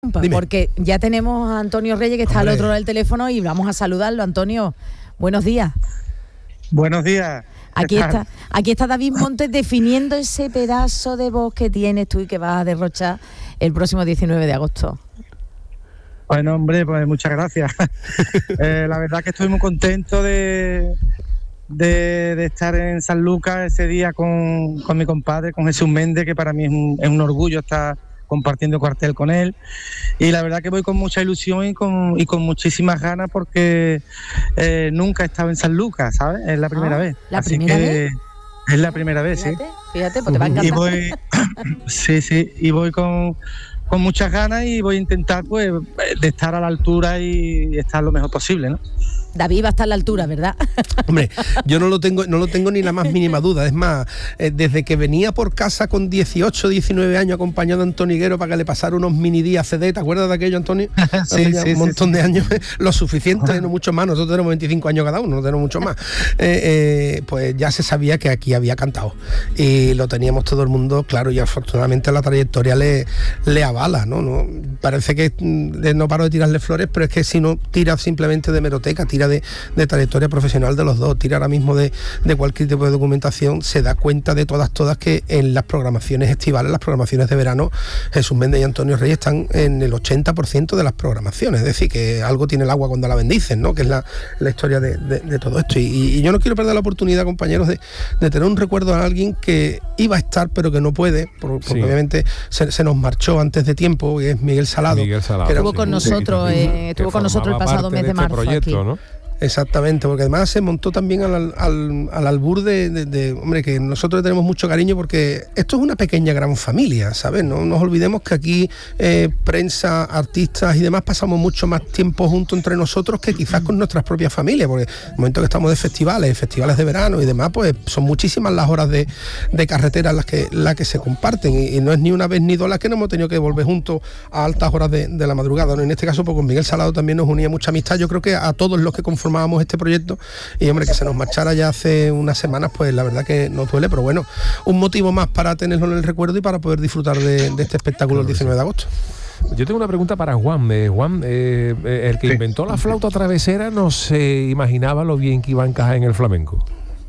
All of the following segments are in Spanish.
Dime. Porque ya tenemos a Antonio Reyes, que está al otro lado del teléfono, y vamos a saludarlo. Antonio, buenos días. Buenos días. Aquí está David Montes definiendo ese pedazo de voz que tienes tú y que vas a derrochar el próximo 19 de agosto. Bueno, hombre, pues muchas gracias. La verdad que estoy muy contento de estar en San Lucas ese día con mi compadre, con Jesús Méndez, que para mí es un orgullo estar compartiendo cuartel con él, y la verdad que voy con mucha ilusión y con muchísimas ganas, porque nunca he estado en San Lucas, ¿sabes? Es la primera vez. ¿La primera vez? Es la primera vez, Fíjate, pues te va a encantar. Y voy, y voy con muchas ganas, y voy a intentar pues de estar a la altura y estar lo mejor posible, ¿no? David va a estar a la altura, ¿verdad? Hombre, yo no lo tengo ni la más mínima duda. Es más, desde que venía por casa con 18, 19 años acompañado a Antonio Higuero para que le pasara unos mini días CD, ¿te acuerdas de aquello, Antonio? Un montón de años, lo suficiente, no mucho más. Nosotros tenemos 25 años cada uno, no tenemos mucho más. Pues ya se sabía que aquí había cantado y lo teníamos todo el mundo claro, y afortunadamente la trayectoria le avala, ¿no? Parece que no paro de tirarle flores, pero es que si no tira simplemente de hemeroteca, tira de trayectoria profesional de los dos, tira ahora mismo de cualquier tipo de documentación, se da cuenta de todas que en las programaciones estivales, las programaciones de verano, Jesús Méndez y Antonio Reyes están en el 80% de las programaciones. Es decir, que algo tiene el agua cuando la bendicen, ¿no? Que es la historia de todo esto. Y yo no quiero perder la oportunidad, compañeros, de tener un recuerdo a alguien que iba a estar pero que no puede, porque obviamente se nos marchó antes de tiempo, que es Miguel Salado. Que estuvo con nosotros, estuvo con nosotros el pasado mes de marzo. Proyecto, aquí. ¿no? Exactamente, porque además se montó también al albur de hombre, que nosotros tenemos mucho cariño, porque esto es una pequeña gran familia, ¿sabes? No nos olvidemos que aquí prensa, artistas y demás pasamos mucho más tiempo juntos entre nosotros que quizás con nuestras propias familias, porque en el momento que estamos de festivales de verano y demás, pues son muchísimas las horas de carretera las que se comparten, y no es ni una vez ni dos las que nos hemos tenido que volver juntos a altas horas de la madrugada, ¿no? En este caso, pues con Miguel Salado también nos unía mucha amistad. Yo creo que a todos los que conformábamos este proyecto, y hombre, que se nos marchara ya hace unas semanas, pues la verdad que nos duele, pero bueno, un motivo más para tenerlo en el recuerdo y para poder disfrutar de este espectáculo el 19 de agosto. Yo tengo una pregunta para Juan. Juan, el que inventó la flauta travesera no se imaginaba lo bien que iba a encajar en el flamenco.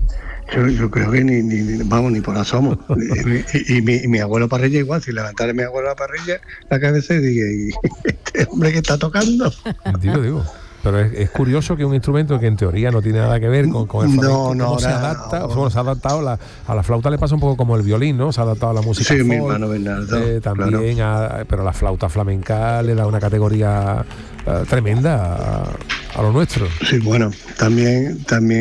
Yo creo que ni por asomo. y mi abuelo Parrilla igual, si levantara mi abuelo a la parrilla, la cabeza, y dije, este hombre que está tocando. Digo. Pero es curioso que un instrumento que en teoría no tiene nada que ver con el flamenco, se adapta, se ha adaptado a la flauta. Le pasa un poco como el violín, ¿no? Se ha adaptado a la música folk, mi hermano Bernardo, también, claro. Pero la flauta flamenca le da una categoría tremenda a lo nuestro. Sí, bueno, también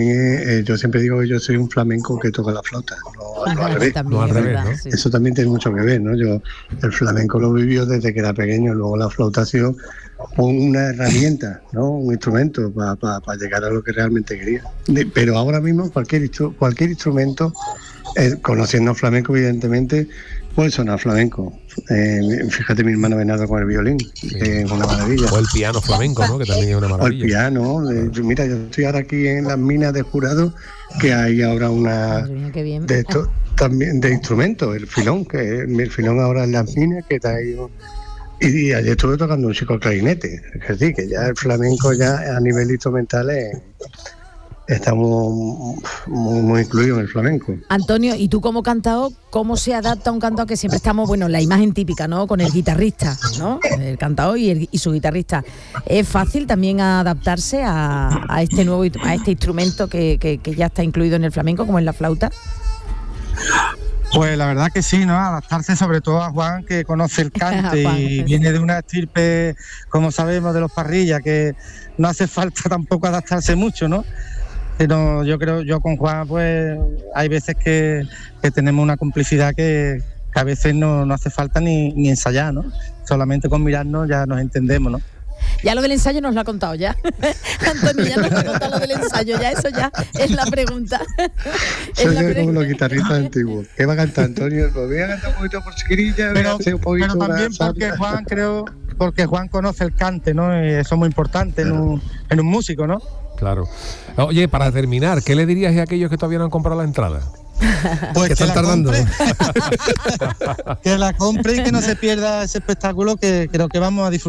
yo siempre digo que yo soy un flamenco que toca la flauta, no al revés. No al revés, ¿no? Sí. Eso también tiene mucho que ver, ¿no? Yo el flamenco lo vivió desde que era pequeño, luego la flauta ha sido una herramienta, ¿no? Un instrumento para llegar a lo que realmente quería. Pero ahora mismo cualquier instrumento, conociendo flamenco evidentemente, puede sonar flamenco. Fíjate mi hermano Bernardo con el violín, que es una maravilla. O el piano flamenco, ¿no? Que también es una maravilla. O el piano. Mira, yo estoy ahora aquí en las minas de Jurado, que hay ahora una de esto, también de instrumentos, el filón ahora en las minas, que está ahí. Y ayer estuve tocando un chico clarinete, es decir, que ya el flamenco ya a nivel instrumental está muy incluido en el flamenco. Antonio, y tú como cantador, ¿cómo se adapta un cantador que siempre estamos, la imagen típica, ¿no? Con el guitarrista, ¿no? El cantador y su guitarrista. ¿Es fácil también adaptarse a este nuevo instrumento que ya está incluido en el flamenco, como es la flauta? Pues la verdad que sí, ¿no? Adaptarse sobre todo a Juan, que conoce el cante y viene de una estirpe, como sabemos, de los Parrilla, que no hace falta tampoco adaptarse mucho, ¿no? Pero yo con Juan, pues hay veces que tenemos una complicidad que a veces no hace falta ni ensayar, ¿no? Solamente con mirarnos ya nos entendemos, ¿no? Ya lo del ensayo nos lo ha contado ya. Antonio ya nos ha contado lo del ensayo, ya eso ya es la pregunta. Soy yo como los guitarristas antiguos. ¿Qué va a cantar Antonio? Pues voy a cantar un poquito por chiquirilla, pero también porque Juan conoce el cante, ¿no? Y eso es muy importante en un músico, ¿no? Claro. Oye, para terminar, ¿qué le dirías a aquellos que todavía no han comprado la entrada? Pues que están tardando. Que la compre y que no se pierda ese espectáculo que creo que vamos a disfrutar